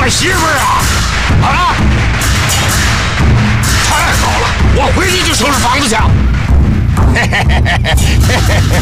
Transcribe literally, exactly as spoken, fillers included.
我媳妇儿啊！好了，太好了，我回去就收拾房子去。嘿嘿嘿嘿嘿嘿嘿。